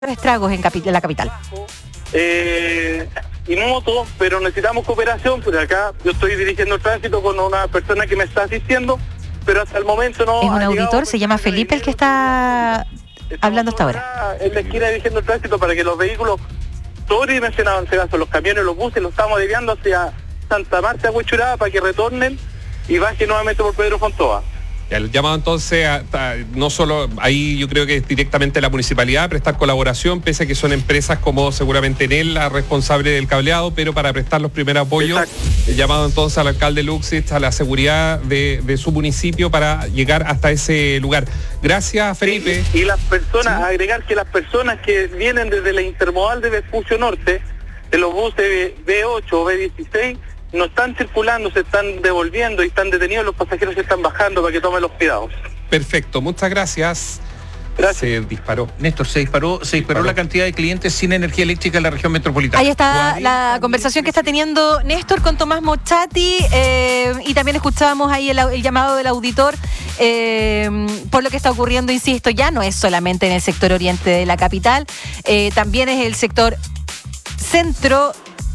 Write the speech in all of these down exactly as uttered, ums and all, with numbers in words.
estragos en, capi- en la capital. Eh, y moto, pero necesitamos cooperación, porque acá yo estoy dirigiendo el tránsito con una persona que me está asistiendo, pero hasta el momento no. Es un ha auditor, llegado, se llama Felipe, el que está hablando hasta ahora. En la esquina dirigiendo el tránsito para que los vehículos, todos mencionaban ese caso, los camiones, los buses, los estamos desviando hacia Santa Marta, Huechuraba, para que retornen y bajen nuevamente por Pedro Fontova. El llamado entonces, a, a, no solo ahí yo creo que es directamente la municipalidad a prestar colaboración, pese a que son empresas como seguramente Enel, la responsable del cableado, pero para prestar los primeros apoyos. Exacto. El llamado entonces al alcalde Luxich, a la seguridad de, de su municipio para llegar hasta ese lugar. Gracias, Felipe. Y, y las personas, ¿sí? Agregar que las personas que vienen desde la intermodal de Vespucio Norte, de los buses B ocho o B dieciséis, no están circulando, se están devolviendo y están detenidos, los pasajeros se están bajando para que tomen los cuidados. Perfecto, muchas gracias. Gracias. Se disparó. Néstor, se disparó, se disparó, disparó la cantidad de clientes sin energía eléctrica en la región metropolitana. Ahí está la conversación que está teniendo Néstor con Tomás Mochati, eh, y también escuchábamos ahí el, el llamado del auditor eh, por lo que está ocurriendo, insisto, ya no es solamente en el sector oriente de la capital, eh, también es el sector centro,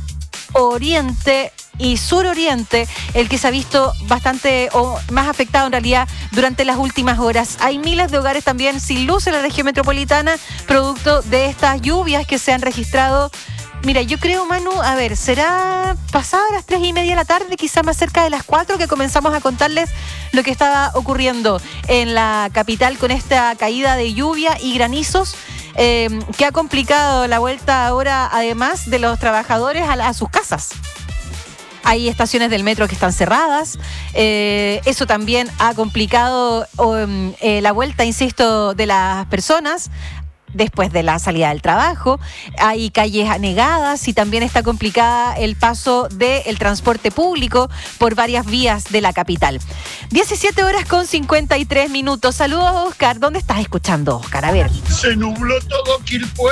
oriente y suroriente el que se ha visto bastante o más afectado en realidad durante las últimas horas. Hay miles de hogares también sin luz en la región metropolitana, producto de estas lluvias que se han registrado. Mira, yo creo, Manu, a ver, será pasado las tres y media de la tarde, quizá más cerca de las cuatro, que comenzamos a contarles lo que estaba ocurriendo en la capital con esta caída de lluvia y granizos, eh, que ha complicado la vuelta ahora, además de los trabajadores a, la, a sus casas. Hay estaciones del metro que están cerradas, eh, eso también ha complicado eh, la vuelta, insisto, de las personas después de la salida del trabajo. Hay calles anegadas y también está complicada el paso del transporte público por varias vías de la capital. diecisiete horas con cincuenta y tres minutos. Saludos, Oscar. ¿Dónde estás escuchando, Oscar? A ver. Se nubló todo Quilpué.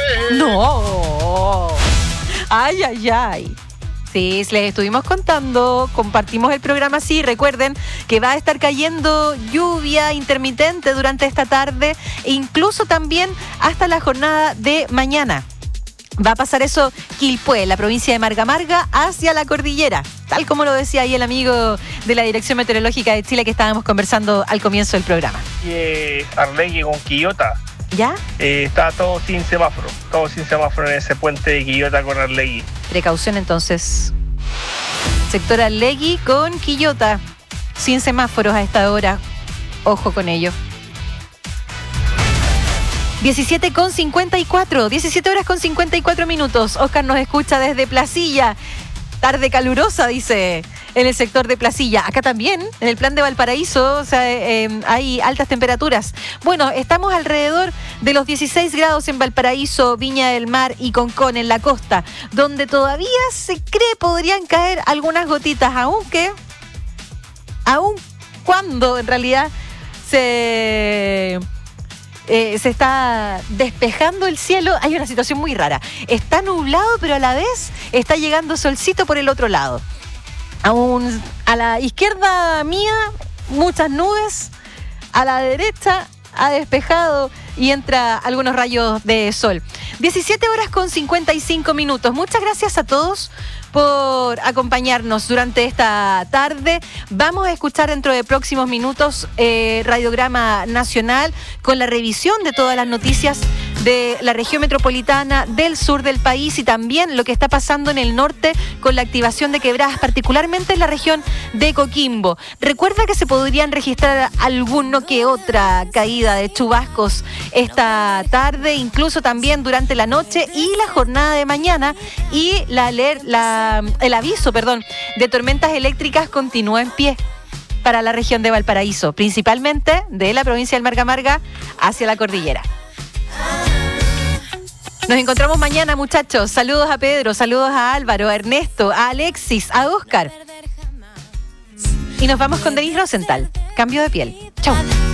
No. Ay, ay, ay. Sí, les estuvimos contando, compartimos el programa, sí, recuerden que va a estar cayendo lluvia intermitente durante esta tarde e incluso también hasta la jornada de mañana. Va a pasar eso Quilpué, la provincia de Marga Marga, hacia la cordillera, tal como lo decía ahí el amigo de la Dirección Meteorológica de Chile que estábamos conversando al comienzo del programa. Eh, Arlegui con Quillota. ¿Ya? Eh, está todo sin semáforo, todo sin semáforo en ese puente de Quillota con Arlegui. Precaución entonces. Sector Arlegui con Quillota, sin semáforos a esta hora. Ojo con ello. diecisiete con cincuenta y cuatro, diecisiete horas con cincuenta y cuatro minutos. Oscar nos escucha desde Placilla. Tarde calurosa, dice, en el sector de Placilla. Acá también, en el plan de Valparaíso, o sea, eh, hay altas temperaturas. Bueno, estamos alrededor de los dieciséis grados en Valparaíso, Viña del Mar y Concón, en la costa, donde todavía se cree podrían caer algunas gotitas, aunque, aun cuando en realidad se... Eh, se está despejando el cielo, hay una situación muy rara. Está nublado, pero a la vez está llegando solcito por el otro lado. A, un, a la izquierda mía, muchas nubes. A la derecha ha despejado y entra algunos rayos de sol. diecisiete horas con cincuenta y cinco minutos. Muchas gracias a todos por acompañarnos durante esta tarde. Vamos a escuchar dentro de próximos minutos eh, Radiograma Nacional con la revisión de todas las noticias de la región metropolitana, del sur del país y también lo que está pasando en el norte con la activación de quebradas, particularmente en la región de Coquimbo. Recuerda que se podrían registrar alguno que otra caída de chubascos esta tarde, incluso también durante la noche y la jornada de mañana, y la, la, el aviso perdón, de tormentas eléctricas continúa en pie para la región de Valparaíso, principalmente de la provincia del Marga Marga hacia la cordillera. Nos encontramos mañana, muchachos. Saludos a Pedro, saludos a Álvaro, a Ernesto, a Alexis, a Oscar. Y nos vamos con Denise Rosenthal. Cambio de piel. Chau.